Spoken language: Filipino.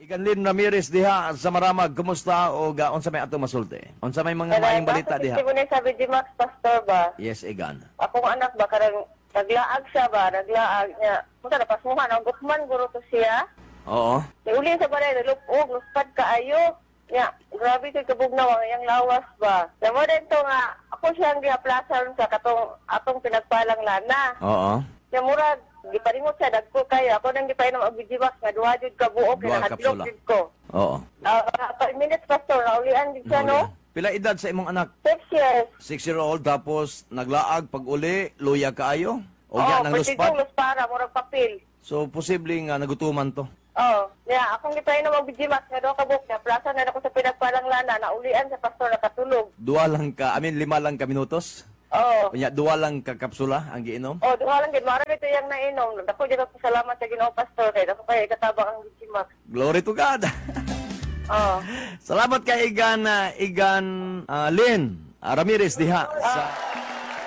Iganlin Ramirez diha sa Maramag, kumusta o unsa may atong masulti? Unsa may mga maayong balita diha? Kasi mo sabi di Max Pastor ba? Yes, Igan. Akong anak ba karang naglaag siya ba? Naglaag niya. Punta na pasmuhan ang gutman guro to siya. Oo. Uli sa balay nalupog, luspad kaayo. Ya, grabe kay kabugnaw ang iyang lawas ba. Namo din to nga ako siyang giaplasan sa atong pinagpalang lana. Oo. Ya murag giparingot siya dagko kay ako nang gipainom og bijiwas nga duha jud ka buok Duha kay hadlok kapsula. jud ko. Oo. 5 minutes pastor naulian jud siya no. Pila edad sa imong anak? 6 years. 6-year-old tapos naglaag pag uli, luya kaayo? O Oh, yan ang luspad? luspara murag papel. So posible nga nagutuman to. Oh, ya akong gipainom og bijiwas nga duha ka buok na plaza na ako sa pinagpalang lana naulian sa pastor nakatulog. Lima lang ka minutos? Oh. Kunya, duwa lang ka kapsula ang giinom? Oh, duha lang gid mara dito yang nainom. Dako jud ako salamat sa Ginoo pastor kay dako kay katabang ang bijiwas. Glory to God! Oh. Salamat kay Igan Lynn Ramirez diha sa